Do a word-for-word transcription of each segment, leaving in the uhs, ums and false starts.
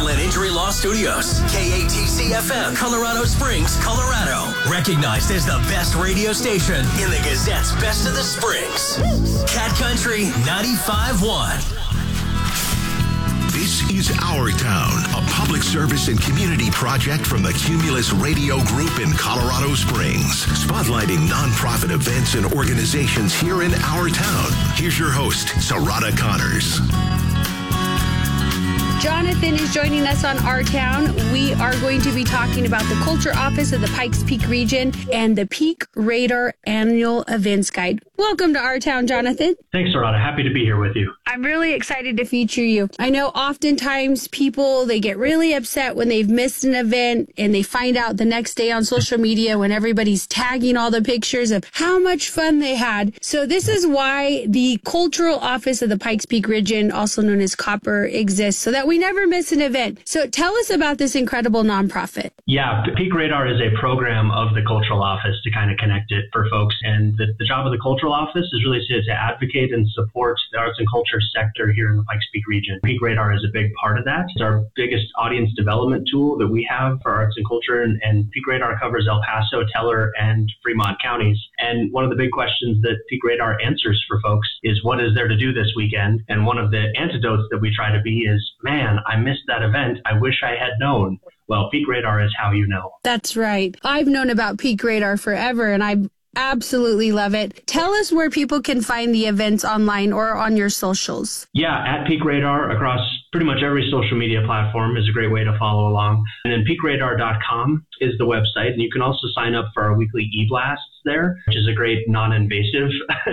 Heartland Injury Law Studios, K A T C F M, Colorado Springs, Colorado. Recognized as the best radio station in the Gazette's Best of the Springs. Cat Country ninety-five point one. This is Our Town, a public service and community project from the Cumulus Radio Group in Colorado Springs, spotlighting nonprofit events and organizations here in our town. Here's your host, Sarada Connors. Jonathan is joining us on Our Town. We are going to be talking about the Culture Office of the Pikes Peak region and the Peak Radar Annual Events Guide. Welcome to Our Town, Jonathan. Thanks, Sarada. Happy to be here with you. I'm really excited to feature you. I know oftentimes people, they get really upset when they've missed an event and they find out the next day on social media when everybody's tagging all the pictures of how much fun they had. So this is why the Cultural Office of the Pikes Peak region, also known as COPPER, exists, so that we never miss an event. So tell us about this incredible nonprofit. Yeah, Peak Radar is a program of the Cultural Office to kind of connect it for folks. And the, the job of the Cultural Office is really to, to advocate and support the arts and culture sector here in the Pikes Peak region. Peak Radar is a big part of that. It's our biggest audience development tool that we have for arts and culture. And, and Peak Radar covers El Paso, Teller, and Fremont counties. And one of the big questions that Peak Radar answers for folks is, what is there to do this weekend? And one of the antidotes that we try to be is, man, I missed that event. I wish I had known. Well, Peak Radar is how you know. That's right. I've known about Peak Radar forever, and I absolutely love it. Tell us where people can find the events online or on your socials. Yeah, at Peak Radar across pretty much every social media platform is a great way to follow along. And then peak radar dot com is the website. And you can also sign up for our weekly e-blasts there, which is a great non-invasive,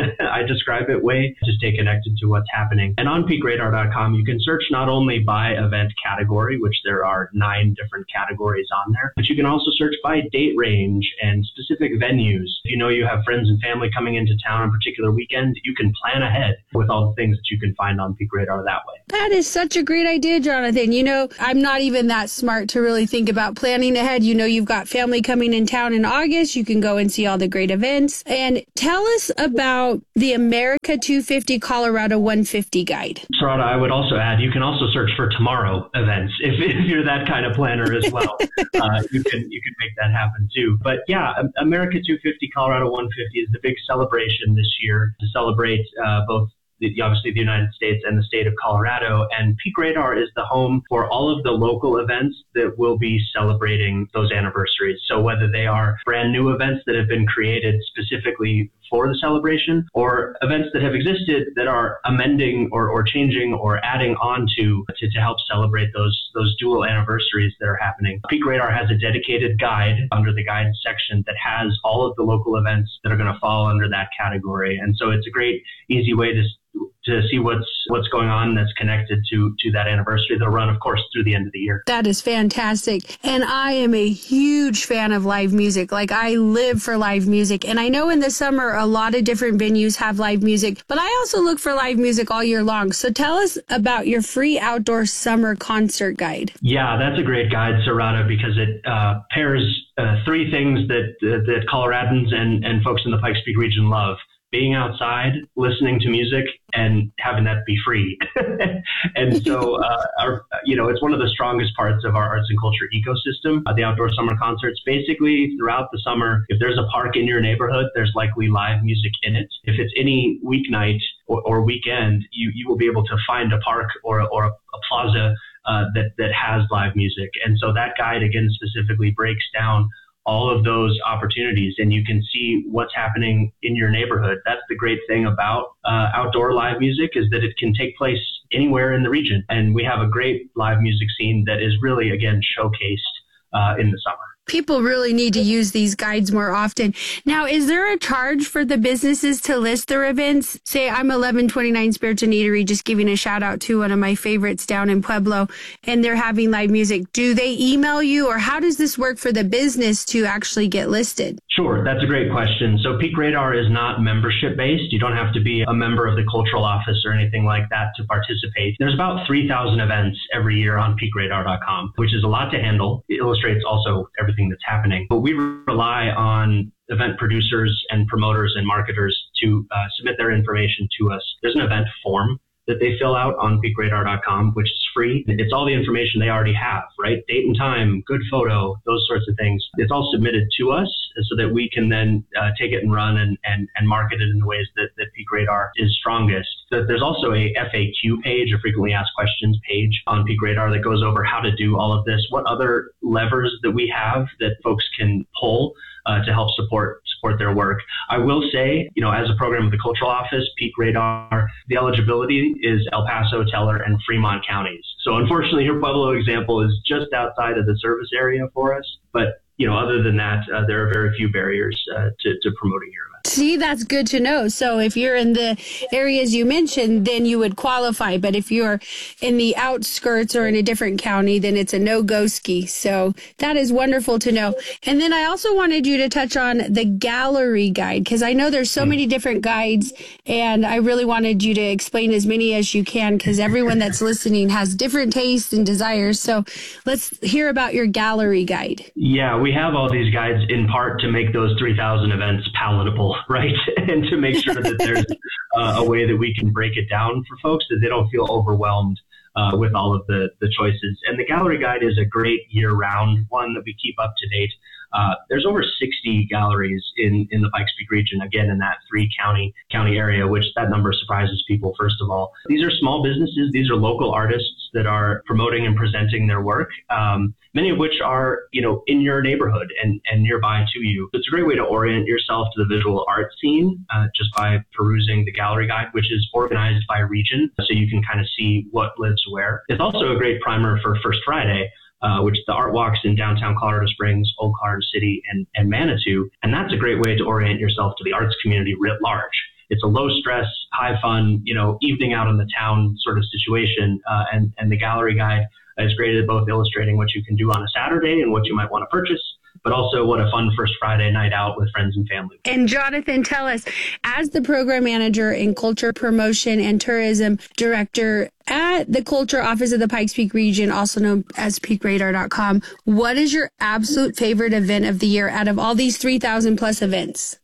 I describe it, way to stay connected to what's happening. And on peak radar dot com, you can search not only by event category, which there are nine different categories on there, but you can also search by date range and specific venues. If you know you have friends and family coming into town on a particular weekend, you can plan ahead with all the things that you can find on Peak Radar that way. That is such a great idea, Jonathan. You know, I'm not even that smart to really think about planning ahead. You know, you've got family coming in town in August. You can go and see all the great events. And tell us about the America two fifty Colorado one fifty guide. Sarada, I would also add, you can also search for tomorrow events if, if you're that kind of planner as well. uh, you can you can make that happen too. But yeah, America two fifty Colorado one fifty is the big celebration this year to celebrate uh, both The, obviously the United States and the state of Colorado. And Peak Radar is the home for all of the local events that will be celebrating those anniversaries. So whether they are brand new events that have been created specifically for the celebration, or events that have existed that are amending or, or changing or adding on to, to to help celebrate those those dual anniversaries that are happening. Peak Radar has a dedicated guide under the guide section that has all of the local events that are going to fall under that category. And so it's a great, easy way to to see what's what's going on that's connected to to that anniversary. They'll run, of course, through the end of the year. That is fantastic. And I am a huge fan of live music. Like, I live for live music. And I know in the summer, a lot of different venues have live music, but I also look for live music all year long. So tell us about your free outdoor summer concert guide. Yeah, that's a great guide, Sarada, because it uh, pairs uh, three things that, uh, that Coloradans and, and folks in the Pikes Peak region love: being outside, listening to music, and having that be free. And so, uh, our, you know, it's one of the strongest parts of our arts and culture ecosystem, uh, the outdoor summer concerts. Basically, throughout the summer, if there's a park in your neighborhood, there's likely live music in it. If it's any weeknight or, or weekend, you, you will be able to find a park or, or a, a plaza uh, that, that has live music. And so that guide, again, specifically breaks down all of those opportunities, and you can see what's happening in your neighborhood. That's the great thing about uh, outdoor live music, is that it can take place anywhere in the region. And we have a great live music scene that is really, again, showcased uh, in the summer. People really need to use these guides more often. Now, is there a charge for the businesses to list their events? Say I'm eleven twenty-nine Spirits and Eatery, just giving a shout out to one of my favorites down in Pueblo, and they're having live music. Do they email you, or how does this work for the business to actually get listed? Sure, that's a great question. So Peak Radar is not membership based. You don't have to be a member of the Cultural Office or anything like that to participate. There's about three thousand events every year on peak radar dot com, which is a lot to handle. It illustrates also everything that's happening. But we rely on event producers and promoters and marketers to uh, submit their information to us. There's an event form that they fill out on peak radar dot com, which is free. It's all the information they already have, right? Date and time, good photo, those sorts of things. It's all submitted to us so that we can then uh, take it and run and, and, and market it in the ways that, that Peak Radar is strongest. There's also a F A Q page, a frequently asked questions page on Peak Radar that goes over how to do all of this, what other levers that we have that folks can pull uh, to help support support their work. I will say, you know, as a program of the Cultural Office, Peak Radar, the eligibility is El Paso, Teller, and Fremont counties. So unfortunately, your Pueblo example is just outside of the service area for us. But, you know, other than that, uh, there are very few barriers uh, to, to promoting your event. See, that's good to know. So if you're in the areas you mentioned, then you would qualify. But if you're in the outskirts or in a different county, then it's a no-go ski. So that is wonderful to know. And then I also wanted you to touch on the gallery guide, because I know there's so many different guides, and I really wanted you to explain as many as you can, because everyone that's listening has different tastes and desires. So let's hear about your gallery guide. Yeah, we have all these guides in part to make those three thousand events palatable, right? And to make sure that there's uh, a way that we can break it down for folks, that they don't feel overwhelmed uh, with all of the, the choices. And the gallery guide is a great year-round one that we keep up to date. Uh, there's over sixty galleries in, in the Pikes Peak region, again, in that three county county area, which that number surprises people, first of all. These are small businesses. These are local artists that are promoting and presenting their work, um, many of which are, you know, in your neighborhood and, and nearby to you. It's a great way to orient yourself to the visual art scene uh, just by perusing the gallery guide, which is organized by region, so you can kind of see what lives where. It's also a great primer for First Friday, Uh, which the art walks in downtown Colorado Springs, Old Colorado City, and, and Manitou. And that's a great way to orient yourself to the arts community writ large. It's a low stress, high fun, you know, evening out in the town sort of situation. Uh, and, and the gallery guide is great at both illustrating what you can do on a Saturday and what you might want to purchase, but also what a fun First Friday night out with friends and family. And Jonathan, tell us, as the program manager in culture promotion and tourism director at the Culture Office of the Pikes Peak region, also known as peak radar dot com, what is your absolute favorite event of the year out of all these three thousand plus events?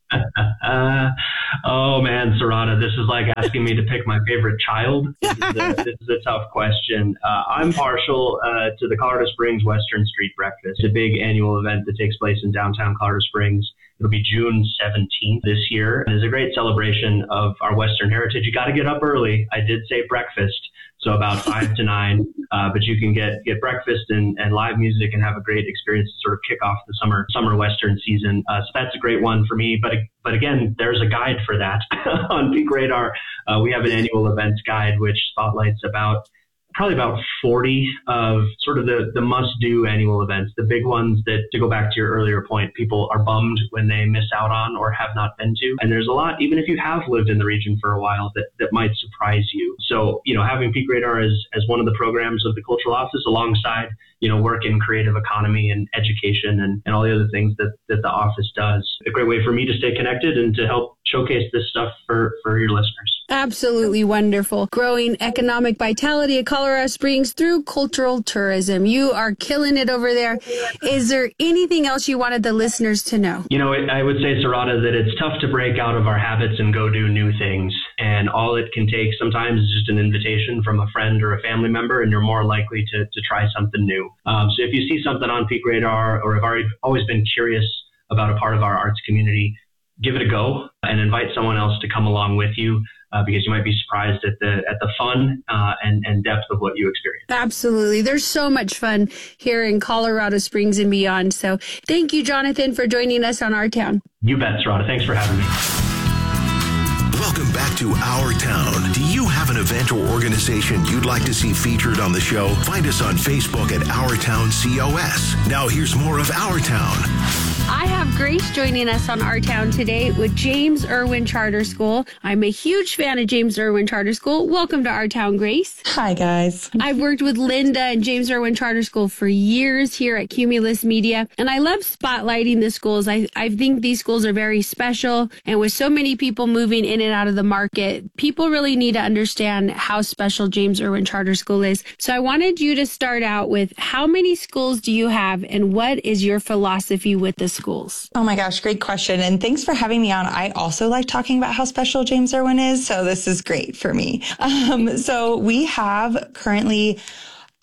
uh, oh man, Sarada, this is like asking me to pick my favorite child. This is a, this is a tough question. Uh, I'm partial uh, to the Colorado Springs Western Street Breakfast, a big annual event that takes place in downtown Colorado Springs. It'll be June seventeenth this year. And it's a great celebration of our Western heritage. You got to get up early. I did say breakfast, so about five to nine, uh, but you can get, get breakfast and, and live music and have a great experience to sort of kick off the summer summer Western season. Uh, so that's a great one for me. But but again, there's a guide for that on Peak Radar. Uh, we have an annual events guide which spotlights about probably about forty of sort of the, the must-do annual events, the big ones that, to go back to your earlier point, people are bummed when they miss out on or have not been to. And there's a lot, even if you have lived in the region for a while, that, that might surprise you. So, you know, having Peak Radar as, as one of the programs of the Cultural Office alongside, you know, work in creative economy and education and, and all the other things that, that the office does. A great way for me to stay connected and to help showcase this stuff for, for your listeners. Absolutely wonderful. Growing economic vitality at Colorado Springs through cultural tourism. You are killing it over there. Is there anything else you wanted the listeners to know? You know, I would say, Sarada, that it's tough to break out of our habits and go do new things. And all it can take sometimes is just an invitation from a friend or a family member, and you're more likely to, to try something new. Um, so if you see something on Peak Radar or have already always been curious about a part of our arts community, give it a go and invite someone else to come along with you. Uh, because you might be surprised at the at the fun uh, and, and depth of what you experience. Absolutely. There's so much fun here in Colorado Springs and beyond. So thank you, Jonathan, for joining us on Our Town. You bet, Sarada. Thanks for having me. Welcome back to Our Town. Do you have an event or organization you'd like to see featured on the show? Find us on Facebook at Our Town C O S. Now here's more of Our Town. I have Grace joining us on Our Town today with James Irwin Charter School. I'm a huge fan of James Irwin Charter School. Welcome to Our Town, Grace. Hi, guys. I've worked with Linda and James Irwin Charter School for years here at Cumulus Media, and I love spotlighting the schools. I, I think these schools are very special, and with so many people moving in and out of the market, people really need to understand how special James Irwin Charter School is. So I wanted you to start out with, how many schools do you have, and what is your philosophy with the schools? Oh my gosh, great question. And thanks for having me on. I also like talking about how special James Irwin is, so this is great for me. Um, so we have currently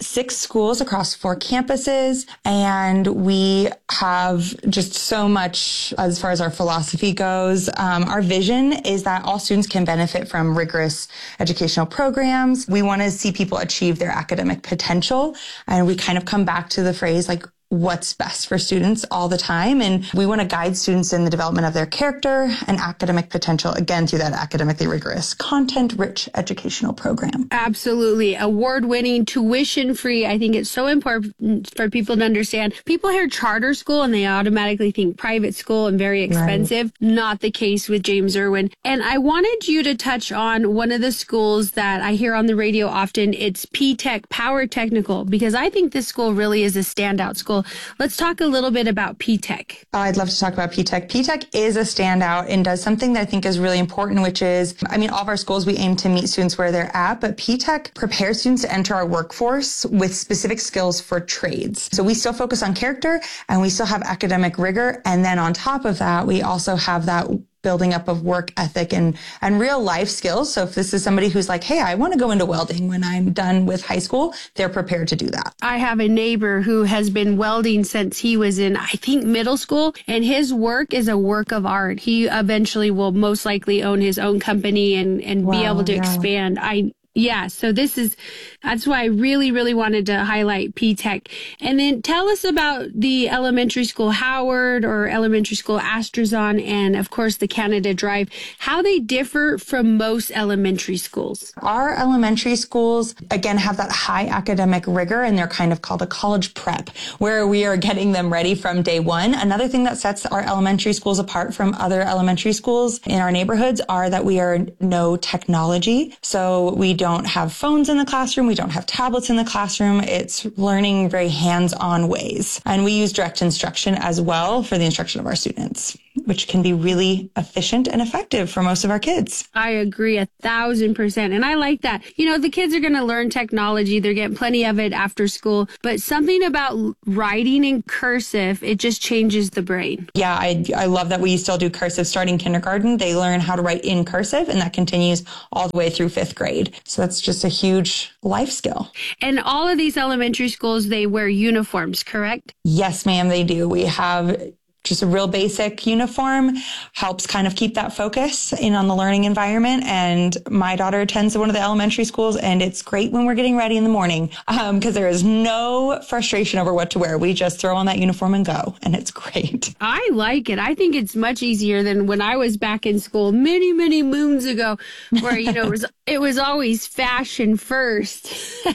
six schools across four campuses, and we have just so much as far as our philosophy goes. Um, our vision is that all students can benefit from rigorous educational programs. We want to see people achieve their academic potential, and we kind of come back to the phrase like, what's best for students all the time. And we want to guide students in the development of their character and academic potential, again, through that academically rigorous, content-rich educational program. Absolutely. Award-winning, tuition-free. I think it's so important for people to understand. People hear charter school and they automatically think private school and very expensive. Right. Not the case with James Irwin. And I wanted you to touch on one of the schools that I hear on the radio often. It's P-Tech, Power Technical, because I think this school really is a standout school. Let's talk a little bit about P-Tech. Oh, I'd love to talk about P-Tech. P-Tech is a standout and does something that I think is really important, which is, I mean, all of our schools, we aim to meet students where they're at, but P-Tech prepares students to enter our workforce with specific skills for trades. So we still focus on character and we still have academic rigor. And then on top of that, we also have that building up of work ethic and, and real life skills. So if this is somebody who's like, hey, I want to go into welding when I'm done with high school, they're prepared to do that. I have a neighbor who has been welding since he was in, I think, middle school, and his work is a work of art. He eventually will most likely own his own company and, and wow, be able to yeah. expand. I Yeah, so this is, that's why I really, really wanted to highlight P-Tech. And then tell us about the elementary school Howard or elementary school Astrazon and, of course, the Canada Drive, how they differ from most elementary schools. Our elementary schools, again, have that high academic rigor, and they're kind of called a college prep, where we are getting them ready from day one. Another thing that sets our elementary schools apart from other elementary schools in our neighborhoods are that we are no technology. So we don't have phones in the classroom. We don't have tablets in the classroom. It's learning very hands-on ways. And we use direct instruction as well for the instruction of our students, which can be really efficient and effective for most of our kids. I agree a thousand percent. And I like that. You know, the kids are going to learn technology. They're getting plenty of it after school. But something about writing in cursive, it just changes the brain. Yeah, I, I love that we still do cursive starting kindergarten. They learn how to write in cursive, and that continues all the way through fifth grade. So that's just a huge life skill. And all of these elementary schools, they wear uniforms, correct? Yes, ma'am, they do. We have just a real basic uniform, helps kind of keep that focus in on the learning environment. And my daughter attends one of the elementary schools, and it's great when we're getting ready in the morning um, because there is no frustration over what to wear. We just throw on that uniform and go, and it's great. I like it. I think it's much easier than when I was back in school many, many moons ago, where, you know, it was, it was always fashion first.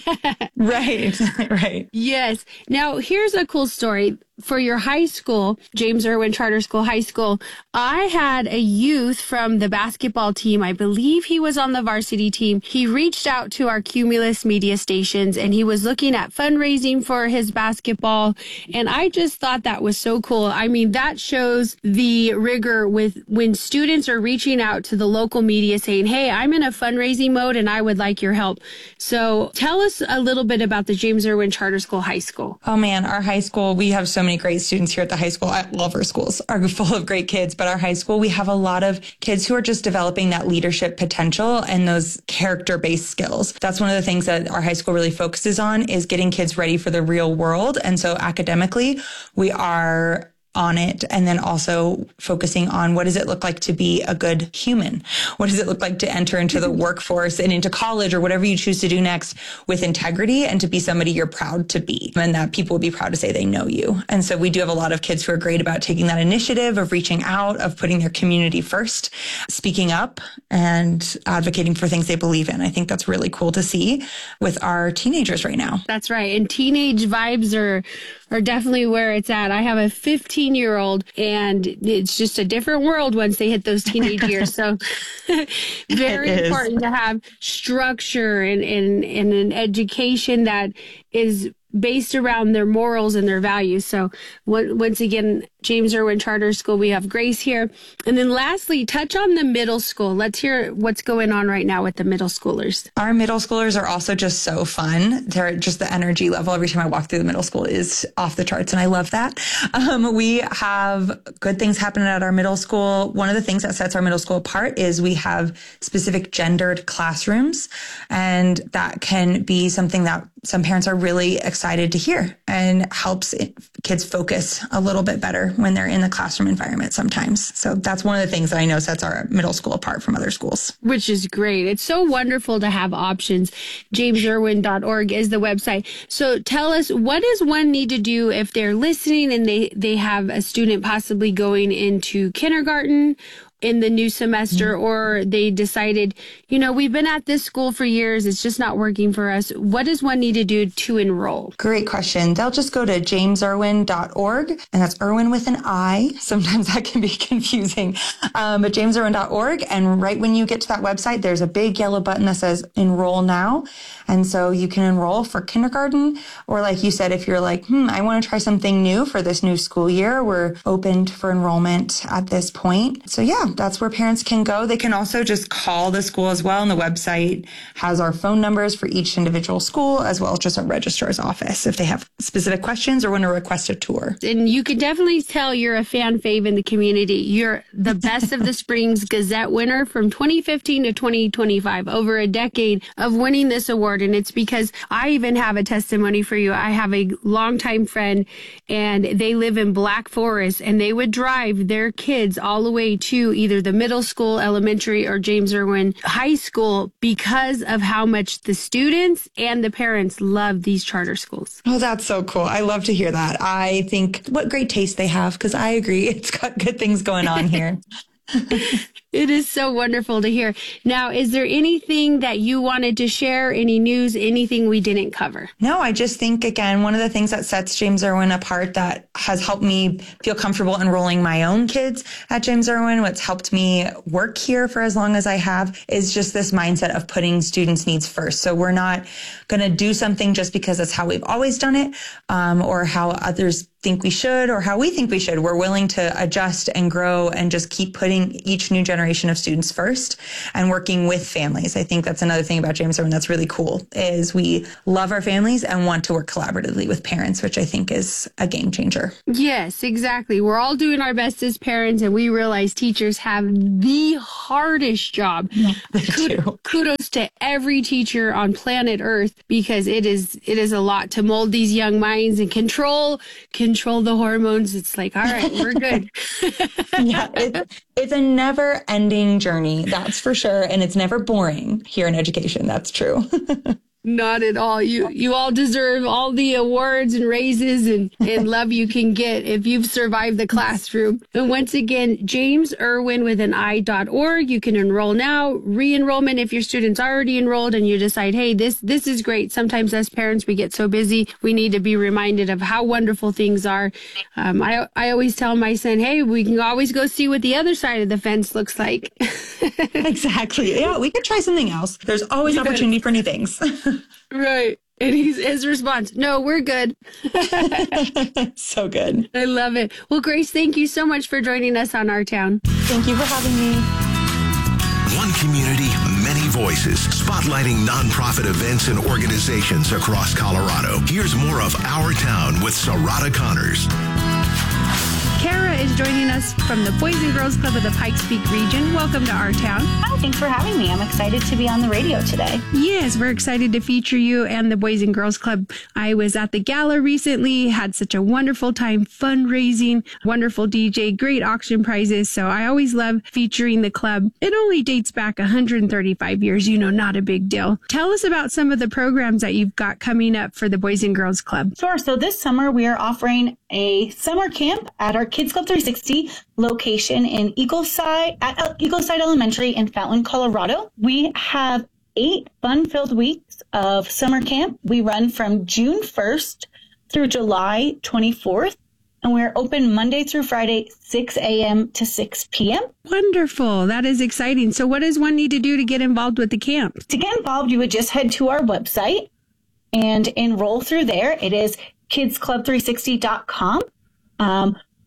Right, right. Yes. Now, here's a cool story. For your high school, James Irwin Charter School High School, I had a youth from the basketball team. I believe he was on the varsity team. He reached out to our Cumulus media stations, and he was looking at fundraising for his basketball. And I just thought that was so cool. I mean, that shows the rigor with when students are reaching out to the local media saying, hey, I'm in a fundraising mode and I would like your help. So tell us a little bit about the James Irwin Charter School High School. Oh man, our high school, we have so many great students here at the high school. I love our schools are full of great kids, but our high school, we have a lot of kids who are just developing that leadership potential and those character-based skills. That's one of the things that our high school really focuses on, is getting kids ready for the real world. And so academically, we are on it, and then also focusing on what does it look like to be a good human? What does it look like to enter into the workforce and into college or whatever you choose to do next with integrity, and to be somebody you're proud to be, and that people would be proud to say they know you. And so we do have a lot of kids who are great about taking that initiative of reaching out, of putting their community first, speaking up, and advocating for things they believe in. I think that's really cool to see with our teenagers right now. That's right. And teenage vibes are are definitely where it's at. I have a fifteen year old, and it's just a different world once they hit those teenage years. So very important to have structure and, and, and an education that is based around their morals and their values. So once again, James Irwin Charter School. We have Grace here. And then lastly, touch on the middle school. Let's hear what's going on right now with the middle schoolers. Our middle schoolers are also just so fun. They're just the energy level every time I walk through the middle school is off the charts, and I love that. Um, we have good things happening at our middle school. One of the things that sets our middle school apart is we have specific gendered classrooms, and that can be something that some parents are really excited to hear and helps kids focus a little bit better when they're in the classroom environment sometimes. So that's one of the things that I know sets our middle school apart from other schools. Which is great. It's so wonderful to have options. james irwin dot org is the website. So tell us, what does one need to do if they're listening and they, they have a student possibly going into kindergarten in the new semester, mm-hmm. or they decided, you know, we've been at this school for years, it's just not working for us. What does one need to do to enroll? Great question. They'll just go to james irwin dot org, and that's Irwin with an I. Sometimes that can be confusing, um, but james irwin dot org. And right when you get to that website, there's a big yellow button that says enroll now. And so you can enroll for kindergarten, or like you said, if you're like, hmm, I want to try something new for this new school year, we're open for enrollment at this point. So yeah, that's where parents can go. They can also just call the school as well. And the website has our phone numbers for each individual school, as well as just our registrar's office if they have specific questions or want to request a tour. And you can definitely tell you're a fan fave in the community. You're the Best of the Springs Gazette winner from twenty fifteen to twenty twenty-five, over a decade of winning this award. And it's because I even have a testimony for you. I have a longtime friend, and they live in Black Forest, and they would drive their kids all the way to either the middle school, elementary, or James Irwin High School because of how much the students and the parents love these charter schools. Oh, that's so cool. I love to hear that. I think what great taste they have, because I agree. It's got good things going on here. It is so wonderful to hear. Now, is there anything that you wanted to share? Any news, anything we didn't cover? No, I just think, again, one of the things that sets James Irwin apart that has helped me feel comfortable enrolling my own kids at James Irwin, what's helped me work here for as long as I have, is just this mindset of putting students' needs first. So we're not going to do something just because that's how we've always done it, um, or how others think we should, or how we think we should. We're willing to adjust and grow and just keep putting each new generation of students first and working with families. I think that's another thing about James Irwin that's really cool, is we love our families and want to work collaboratively with parents, which I think is a game changer. Yes, exactly. We're all doing our best as parents, and we realize teachers have the hardest job. Yeah, they do. Kudos to every teacher on planet Earth, because it is it is a lot to mold these young minds and control control the hormones. It's like, all right, we're good. Yeah, it's, it's a never-ending journey, that's for sure. And it's never boring here in education. That's true. Not at all. You you all deserve all the awards and raises and, and love you can get if you've survived the classroom. And once again, James Irwin with an I dot org. You can enroll now. Re-enrollment if your student's already enrolled and you decide, hey, this this is great. Sometimes as parents, we get so busy, we need to be reminded of how wonderful things are. Um, I, I always tell my son, hey, we can always go see what the other side of the fence looks like. Exactly. Yeah, we could try something else. There's always yes. opportunity for new things. Right. And he's, his response, no, we're good. So good. I love it. Well, Grace, thank you so much for joining us on Our Town. Thank you for having me. One community, many voices, spotlighting nonprofit events and organizations across Colorado. Here's more of Our Town with Sarada Connors. Kara is joining us from the Boys and Girls Club of the Pikes Peak region. Welcome to Our Town. Hi, thanks for having me. I'm excited to be on the radio today. Yes, we're excited to feature you and the Boys and Girls Club. I was at the gala recently, had such a wonderful time fundraising, wonderful D J, great auction prizes. So I always love featuring the club. It only dates back one hundred thirty-five years, you know, not a big deal. Tell us about some of the programs that you've got coming up for the Boys and Girls Club. Sure. So this summer we are offering a summer camp at our Kids Club three sixty location in Eagleside at Eagleside Elementary in Fountain, Colorado. We have eight fun-filled weeks of summer camp. We run from June first through July twenty-fourth, and we're open Monday through Friday, six a.m. to six p.m. Wonderful. That is exciting. So what does one need to do to get involved with the camp? To get involved, you would just head to our website and enroll through there. It is kids club three sixty dot com. Um,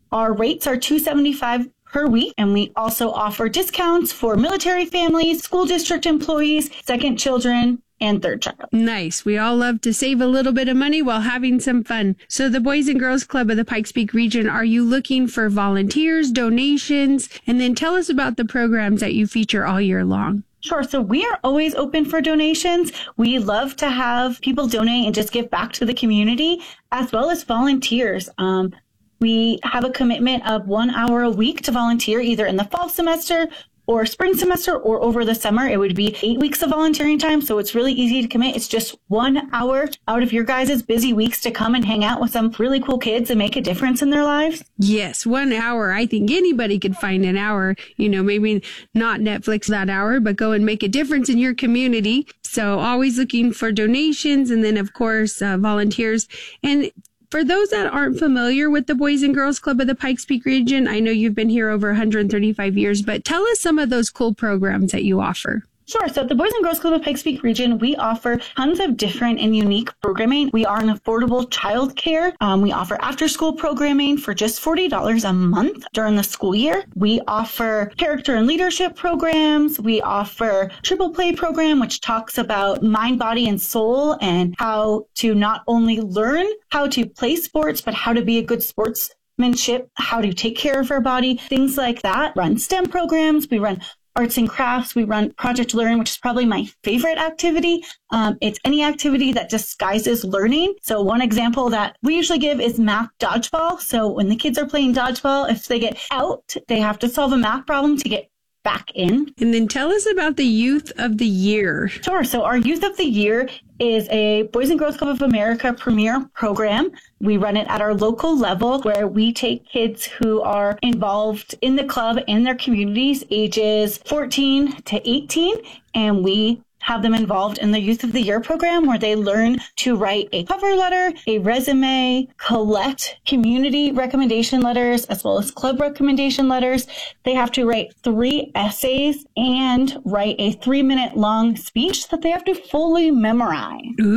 Our rates are two hundred seventy-five dollars per week, and we also offer discounts for military families, school district employees, second children, and third child. Nice. We all love to save a little bit of money while having some fun. So the Boys and Girls Club of the Pikes Peak region, are you looking for volunteers, donations? And then tell us about the programs that you feature all year long. Sure. So we are always open for donations. We love to have people donate and just give back to the community, as well as volunteers. Um, we have a commitment of one hour a week to volunteer, either in the fall semester or spring semester or over the summer. It would be eight weeks of volunteering time. So it's really easy to commit. It's just one hour out of your guys' busy weeks to come and hang out with some really cool kids and make a difference in their lives. Yes, one hour. I think anybody could find an hour, you know, maybe not Netflix that hour, but go and make a difference in your community. So always looking for donations, and then, of course, uh, volunteers. And for those that aren't familiar with the Boys and Girls Club of the Pikes Peak region, I know you've been here over one hundred thirty-five years, but tell us some of those cool programs that you offer. Sure. So at the Boys and Girls Club of Pikes Peak region, we offer tons of different and unique programming. We are an affordable childcare. Um, we offer after-school programming for just forty dollars a month during the school year. We offer character and leadership programs. We offer Triple Play program, which talks about mind, body, and soul, and how to not only learn how to play sports, but how to be a good sportsmanship, how to take care of our body, things like that. Run STEM programs. We run arts and crafts. We run Project Learn, which is probably my favorite activity. Um, it's any activity that disguises learning. So one example that we usually give is math dodgeball. So when the kids are playing dodgeball, if they get out, they have to solve a math problem to get back in. And then tell us about the Youth of the Year. Sure. So our Youth of the Year is a Boys and Girls Club of America premier program. We run it at our local level, where we take kids who are involved in the club and their communities, ages fourteen to eighteen, and we have them involved in the Youth of the Year program, where they learn to write a cover letter, a resume, collect community recommendation letters, as well as club recommendation letters. They have to write three essays and write a three minute long speech that they have to fully memorize.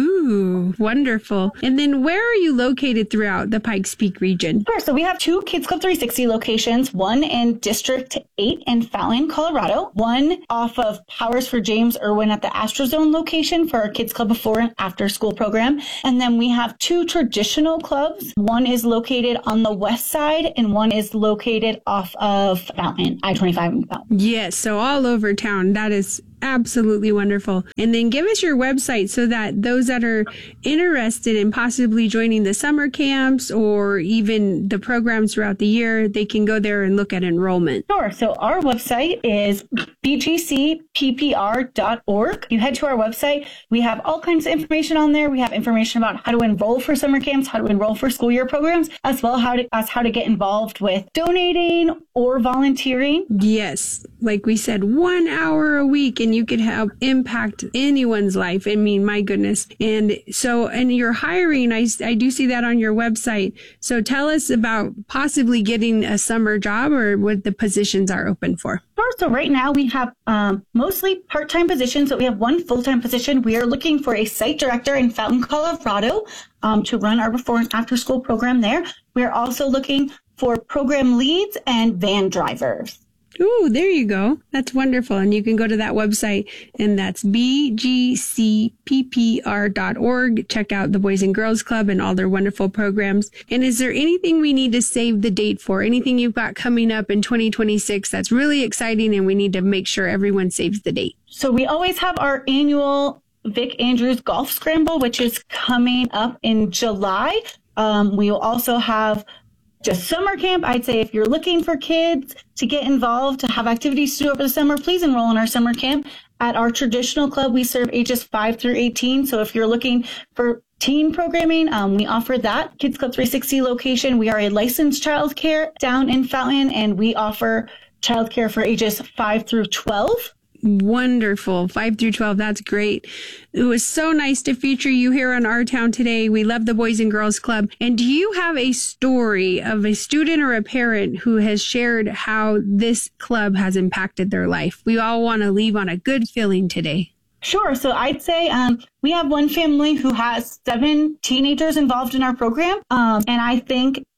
Ooh, wonderful. And then where are you located throughout the Pikes Peak region? Sure. So we have two Kids Club three sixty locations, one in District eight in Fountain, Colorado, one off of Powers for James Irwin at the Astrozone location for our Kids Club before and after school program. And then we have two traditional clubs. One is located on the west side and one is located off of Fountain, I twenty-five in Fountain. Yes, so all over town. That is absolutely wonderful. And then give us your website so that those that are interested in possibly joining the summer camps or even the programs throughout the year, they can go there and look at enrollment. Sure. So our website is b g c p p r dot org. You head to our website. We have all kinds of information on there. We have information about how to enroll for summer camps, how to enroll for school year programs, as well how to, as how to get involved with donating or volunteering. Yes. Like we said, one hour a week, and you could help impact anyone's life. I mean, my goodness. And so, and you're hiring, I, I do see that on your website. So tell us about possibly getting a summer job, or what the positions are open for. Sure. So right now we have um, mostly part-time positions, but we have one full-time position. We are looking for a site director in Fountain, Colorado, um, to run our before and after school program there. We are also looking for program leads and van drivers. Ooh, there you go. That's wonderful. And you can go to that website, and that's b g c p p r dot org. Check out the Boys and Girls Club and all their wonderful programs. And is there anything we need to save the date for? Anything you've got coming up in twenty twenty-six that's really exciting, and we need to make sure everyone saves the date? So we always have our annual Vic Andrews Golf Scramble, which is coming up in July. Um, we will also have just summer camp. I'd say if you're looking for kids to get involved, to have activities to do over the summer, please enroll in our summer camp. At our traditional club, we serve ages five through eighteen. So if you're looking for teen programming, um, we offer that. Kids Club three sixty location. We are a licensed childcare down in Fountain, and we offer childcare for ages five through twelve. Wonderful. five through twelve. That's great. It was so nice to feature you here on Our Town today. We love the Boys and Girls Club. And do you have a story of a student or a parent who has shared how this club has impacted their life? We all want to leave on a good feeling today. Sure. So I'd say um, we have one family who has seven teenagers involved in our program. Um, and I think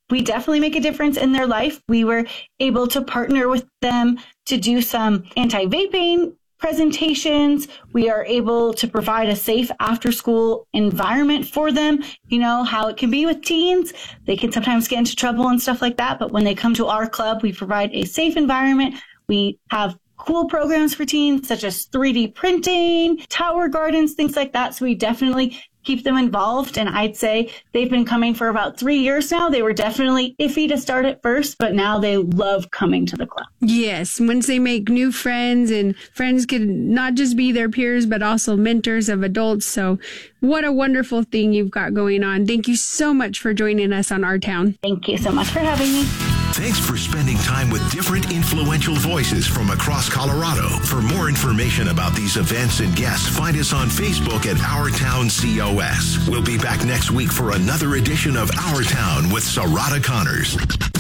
we definitely make a difference in their life. We were able to partner with them to do some anti-vaping presentations. We are able to provide a safe after-school environment for them. You know how it can be with teens. They can sometimes get into trouble and stuff like that. But when they come to our club, we provide a safe environment. We have cool programs for teens, such as three D printing, tower gardens, things like that. So we definitely keep them involved. And I'd say they've been coming for about three years now. They were definitely iffy to start at first, but now they love coming to the club. Yes. Once they make new friends, and friends can not just be their peers, but also mentors of adults. So what a wonderful thing you've got going on. Thank you so much for joining us on Our Town. Thank you so much for having me. Thanks for spending time with different influential voices from across Colorado. For more information about these events and guests, find us on Facebook at Our Town C O S. We'll be back next week for another edition of Our Town with Sarada Connors.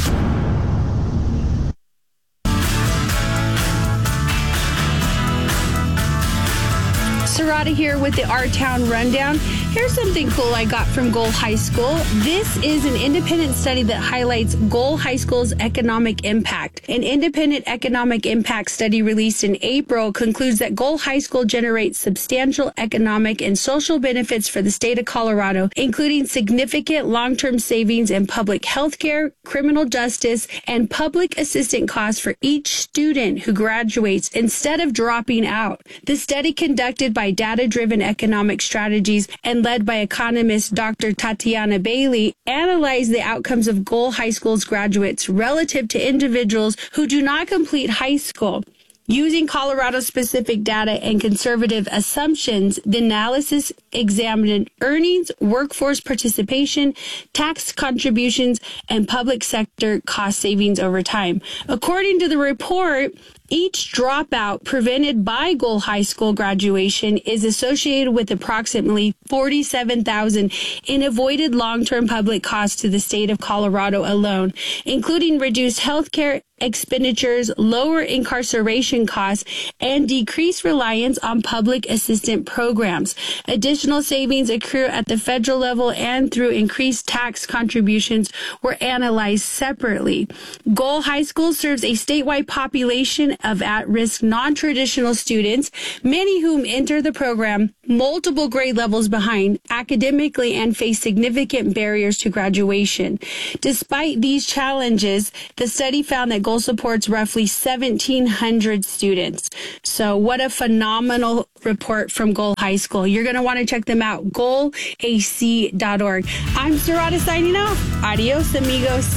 Sarada here with the Our Town Rundown. Here's something cool I got from Goal High School. This is an independent study that highlights Goal High School's economic impact. An independent economic impact study released in April concludes that Goal High School generates substantial economic and social benefits for the state of Colorado, including significant long-term savings in public health care, criminal justice, and public assistant costs for each student who graduates instead of dropping out. The study, conducted by Data-Driven Economic Strategies and led by economist Doctor Tatiana Bailey, analyzed the outcomes of Goal High School's graduates relative to individuals who do not complete high school. Using Colorado-specific data and conservative assumptions, the analysis examined earnings, workforce participation, tax contributions, and public sector cost savings over time. According to the report, each dropout prevented by Goal High School graduation is associated with approximately forty-seven thousand dollars in avoided long-term public costs to the state of Colorado alone, including reduced health care expenditures, lower incarceration costs, and decreased reliance on public assistance programs. Additional savings accrue at the federal level and through increased tax contributions were analyzed separately. Goal High School serves a statewide population of at-risk non-traditional students, many whom enter the program multiple grade levels behind academically and face significant barriers to graduation. Despite these challenges, the study found that Goal supports roughly seventeen hundred students. So what a phenomenal report from Goal High School. You're going to want to check them out, goal a c dot org. I'm Sarada signing off. Adios, amigos.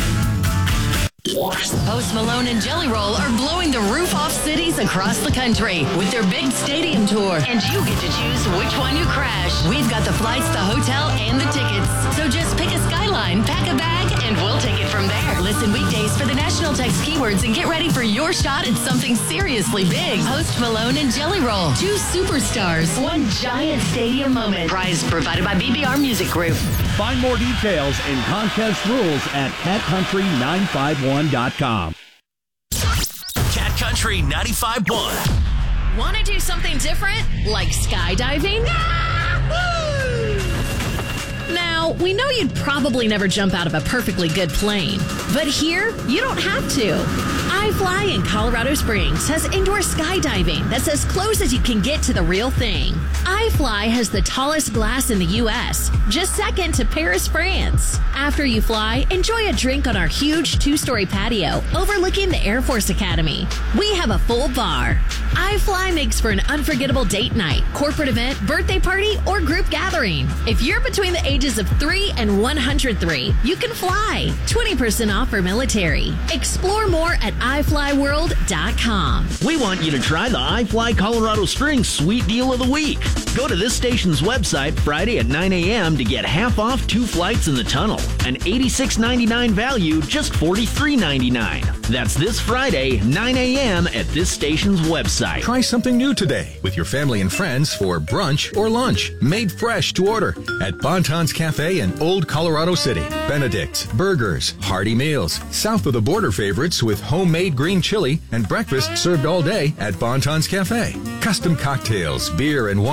Post Malone and Jelly Roll are blowing the roof off cities across the country with their big stadium tour, and you get to choose which one you crash. We've got the flights, the hotel, and the tickets. So just pick a Skyline, pack a bag, and we'll take it from there. Listen weekdays for the national text keywords and get ready for your shot at something seriously big. Post Malone and Jelly Roll, two superstars, one giant stadium moment. Prize provided by B B R Music Group. Find more details and contest rules at cat country nine five one dot com. Cat Country ninety-five point one. Want to do something different, like skydiving? Now, we know you'd probably never jump out of a perfectly good plane, but here, you don't have to. iFly in Colorado Springs has indoor skydiving that's as close as you can get to the real thing. iFly has the tallest glass in the U S, just second to Paris, France. After you fly, enjoy a drink on our huge two-story patio overlooking the Air Force Academy. We have a full bar. iFly makes for an unforgettable date night, corporate event, birthday party, or group gathering. If you're between the ages of three and one hundred three, you can fly. twenty percent off for military. Explore more at i fly world dot com. We want you to try the iFly Colorado Springs Sweet Deal of the Week. Go to this station's website Friday at nine a.m. to get half off two flights in the tunnel. An eighty-six ninety-nine value, just forty-three ninety-nine. That's this Friday, nine a.m. at this station's website. Try something new today with your family and friends for brunch or lunch. Made fresh to order at Bonton's Cafe in Old Colorado City. Benedict's, burgers, hearty meals, south of the border favorites with homemade green chili, and breakfast served all day at Bonton's Cafe. Custom cocktails, beer, and wine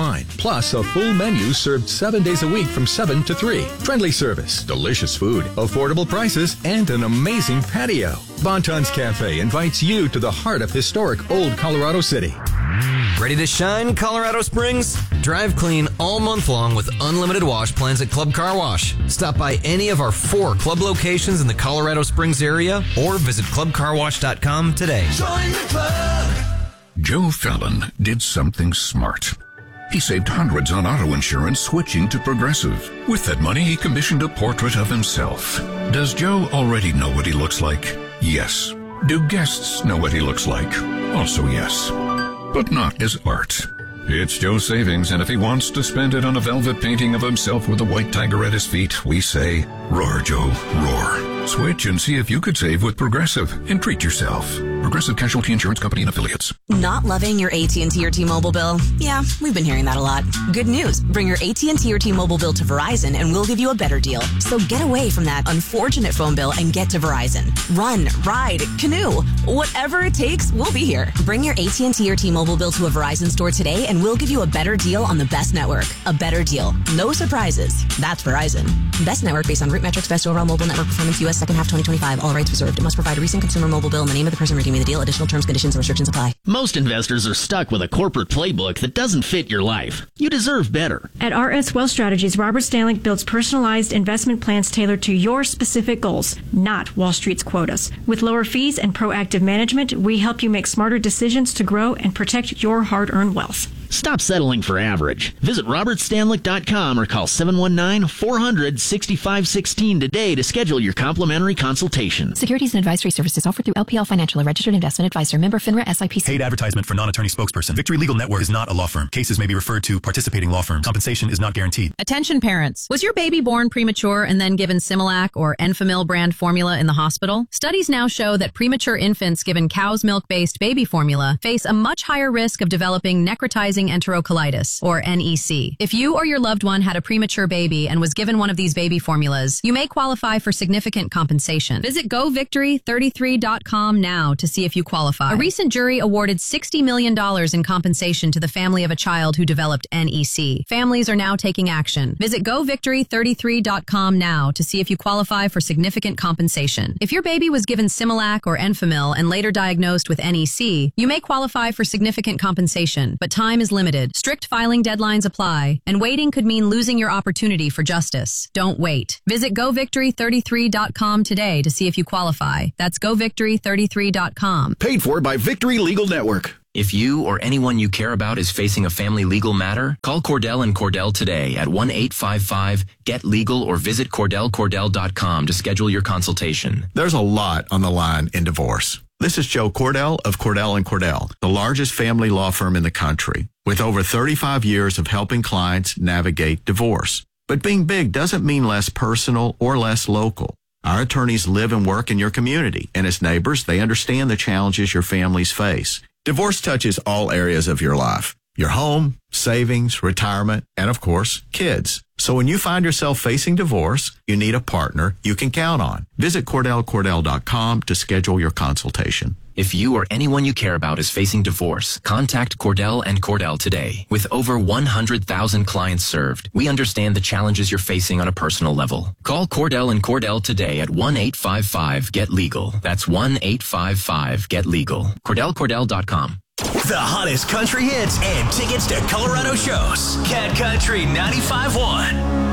wine, plus a full menu served seven days a week from seven to three. Friendly service, delicious food, affordable prices, and an amazing patio. Bonton's Cafe invites you to the heart of historic Old Colorado City. Ready to shine, Colorado Springs? Drive clean all month long with unlimited wash plans at Club Car Wash. Stop by any of our four club locations in the Colorado Springs area or visit club car wash dot com today. Join the club. Joe Fallon did something smart. He saved hundreds on auto insurance switching to Progressive. With that money, he commissioned a portrait of himself. Does Joe already know what he looks like? Yes. Do guests know what he looks like? Also yes. But not as art. It's Joe's savings, and if he wants to spend it on a velvet painting of himself with a white tiger at his feet, we say, roar, Joe, roar. Switch and see if you could save with Progressive and treat yourself. Progressive Casualty Insurance Company and Affiliates. Not loving your A T and T or T-Mobile bill? Yeah, we've been hearing that a lot. Good news. Bring your A T and T or T-Mobile bill to Verizon and we'll give you a better deal. So get away from that unfortunate phone bill and get to Verizon. Run, ride, canoe. Whatever it takes, we'll be here. Bring your A T and T or T-Mobile bill to a Verizon store today and we'll give you a better deal on the best network. A better deal. No surprises. That's Verizon. Best network based on Root Metrics, best overall mobile network performance, U S second half twenty twenty-five. All rights reserved. It must provide a recent consumer mobile bill and the name of the person redeeming the deal. Additional terms, conditions, and restrictions apply. Most investors are stuck with a corporate playbook that doesn't fit your life. You deserve better. At R S Wealth Strategies, Robert Stanley builds personalized investment plans tailored to your specific goals, not Wall Street's quotas. With lower fees and proactive management, we help you make smarter decisions to grow and protect your hard-earned wealth. Stop settling for average. Visit robert stanlick dot com or call seven one nine, four hundred, six five one six today to schedule your complimentary consultation. Securities and advisory services offered through L P L Financial, a registered investment advisor, member FINRA S I P C. Paid advertisement for non-attorney spokesperson. Victory Legal Network is not a law firm. Cases may be referred to participating law firms. Compensation is not guaranteed. Attention parents. Was your baby born premature and then given Similac or Enfamil brand formula in the hospital? Studies now show that premature infants given cow's milk-based baby formula face a much higher risk of developing necrotizing enterocolitis, or N E C. If you or your loved one had a premature baby and was given one of these baby formulas, you may qualify for significant compensation. Visit go victory thirty-three dot com now to see if you qualify. A recent jury awarded sixty million dollars in compensation to the family of a child who developed N E C. Families are now taking action. Visit go victory thirty-three dot com now to see if you qualify for significant compensation. If your baby was given Similac or Enfamil and later diagnosed with N E C, you may qualify for significant compensation, but time is limited. Strict filing deadlines apply, and waiting could mean losing your opportunity for justice. Don't wait. Visit go victory thirty-three dot com today to see if you qualify. That's go victory thirty-three dot com. Paid for by Victory Legal Network. If you or anyone you care about is facing a family legal matter, call Cordell and Cordell today at one eight five five, get legal or visit cordell cordell dot com to schedule your consultation. There's a lot on the line in divorce. This is Joe Cordell of Cordell and Cordell, the largest family law firm in the country, with over thirty-five years of helping clients navigate divorce. But being big doesn't mean less personal or less local. Our attorneys live and work in your community, and as neighbors, they understand the challenges your families face. Divorce touches all areas of your life: your home, savings, retirement, and of course, kids. So when you find yourself facing divorce, you need a partner you can count on. Visit cordell cordell dot com to schedule your consultation. If you or anyone you care about is facing divorce, contact Cordell and Cordell today. With over one hundred thousand clients served, we understand the challenges you're facing on a personal level. Call Cordell and Cordell today at one eight five five, get legal. That's one eight five five, get legal. cordell cordell dot com. The hottest country hits and tickets to Colorado shows. Cat Country ninety-five point one.